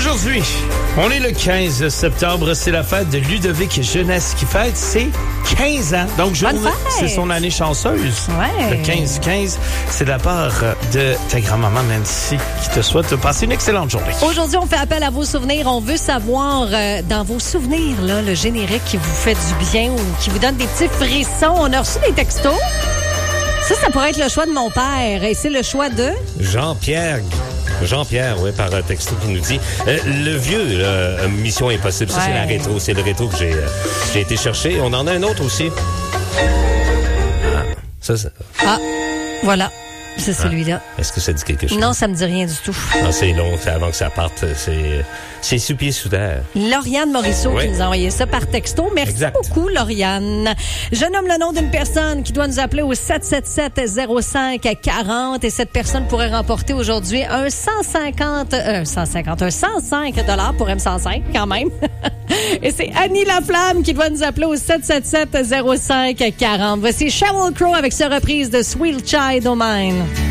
Aujourd'hui, on est le 15 septembre, c'est la fête de Ludovic Jeunesse qui fête ses 15 ans. Donc, c'est son année chanceuse. Ouais. Le 15-15, c'est de la part de ta grand-maman Nancy qui te souhaite de passer une excellente journée. Aujourd'hui, on fait appel à vos souvenirs. On veut savoir, dans vos souvenirs, là, le générique qui vous fait du bien ou qui vous donne des petits frissons. On a reçu des textos. Ça pourrait être le choix de mon père. Et c'est le choix de... Jean-Pierre, oui, par texto qui nous dit le vieux, là, Mission Impossible, ça c'est la rétro, c'est le rétro que j'ai été chercher. On en a un autre aussi. Voilà. C'est celui-là. Est-ce que ça dit quelque chose? Non, ça me dit rien du tout. Non, c'est long, c'est avant que ça parte. C'est sous pied sous terre. Lauriane Morisseau qui nous a envoyé ça par texto. Merci beaucoup, Lauriane. Je nomme le nom d'une personne qui doit nous appeler au 777-05-40 et cette personne pourrait remporter aujourd'hui un 105 $ pour M105 quand même. Et c'est Annie Laflamme qui doit nous appeler au 777-05-40. Voici Sheryl Crow avec sa reprise de Sweet Child O' Mine.